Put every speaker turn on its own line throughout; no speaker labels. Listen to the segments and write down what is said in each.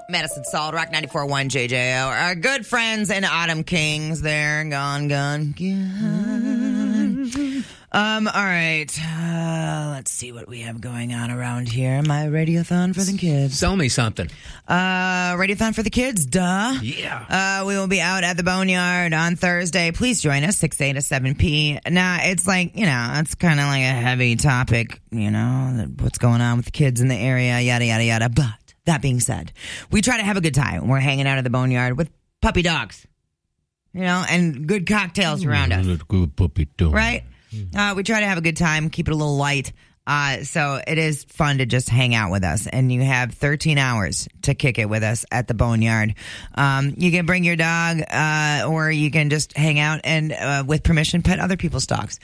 Madison Solid Rock 94.1 JJO. Our good friends and Autumn Kings there. Gone. All right. Let's see what we have going on around here. My radiothon for the kids.
Tell me something.
Radiothon for the kids, duh.
Yeah.
We will be out at the Boneyard on Thursday. Please join us, 6A to 7P. Now, it's like, it's kind of like a heavy topic, what's going on with the kids in the area, yada, yada, yada. But that being said, we try to have a good time. We're hanging out at the Boneyard with puppy dogs, and good cocktails around us.
Good puppy dog.
Right? We try to have a good time, keep it a little light. So it is fun to just hang out with us. And you have 13 hours to kick it with us at the Boneyard. You can bring your dog, or you can just hang out and, with permission, pet other people's dogs.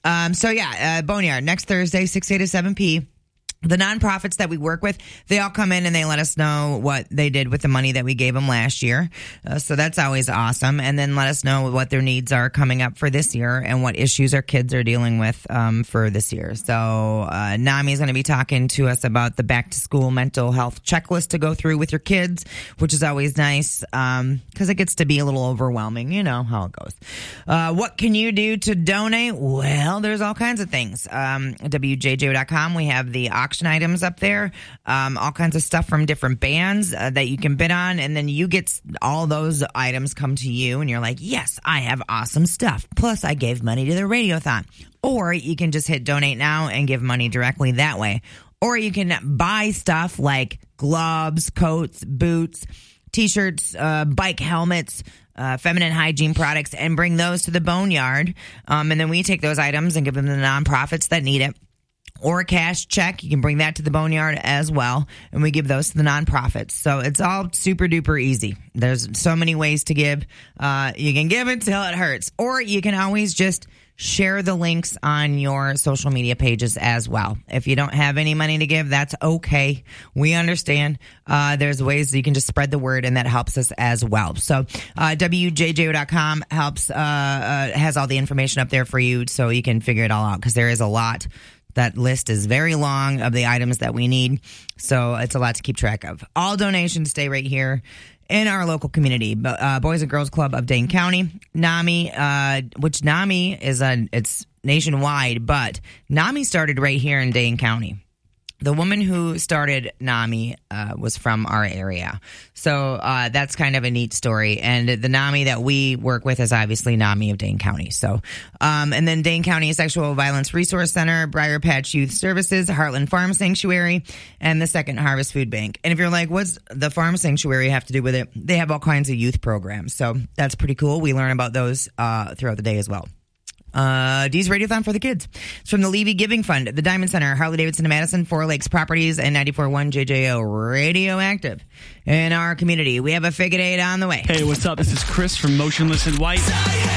Boneyard, next Thursday, 6A to 7P. The nonprofits that we work with, they all come in and they let us know what they did with the money that we gave them last year. So that's always awesome. And then let us know what their needs are coming up for this year and what issues our kids are dealing with for this year. So Nami's going to be talking to us about the back to school mental health checklist to go through with your kids, which is always nice because it gets to be a little overwhelming. You know how it goes. What can you do to donate? Well, there's all kinds of things. WJJO.com, we have the auction items up there, all kinds of stuff from different bands that you can bid on, and then you get all those items come to you, and you're like, yes, I have awesome stuff. Plus, I gave money to the Radiothon. Or you can just hit donate now and give money directly that way. Or you can buy stuff like gloves, coats, boots, T-shirts, bike helmets, feminine hygiene products, and bring those to the Boneyard. And then we take those items and give them to the nonprofits that need it. Or a cash check. You can bring that to the Boneyard as well. And we give those to the nonprofits. So it's all super duper easy. There's so many ways to give. You can give until it hurts. Or you can always just share the links on your social media pages as well. If you don't have any money to give, that's okay. We understand. There's ways that you can just spread the word, and that helps us as well. So WJJO.com helps, has all the information up there for you so you can figure it all out, because there is a lot. That list is very long of the items that we need, so it's a lot to keep track of. All donations stay right here in our local community. Boys and Girls Club of Dane County, NAMI, which NAMI is it's nationwide, but NAMI started right here in Dane County. The woman who started NAMI was from our area. So that's kind of a neat story. And the NAMI that we work with is obviously NAMI of Dane County. So, and then Dane County Sexual Violence Resource Center, Briar Patch Youth Services, Heartland Farm Sanctuary, and the Second Harvest Food Bank. And if you're like, what's the Farm Sanctuary have to do with it? They have all kinds of youth programs. So that's pretty cool. We learn about those throughout the day as well. Dee's Radiothon for the kids. It's from the Levy Giving Fund, the Diamond Center, Harley-Davidson and Madison, Four Lakes Properties, and 94.1 JJO Radioactive. In our community, we have a Figure 8 on the way.
Hey, what's up? This is Chris from Motionless in White.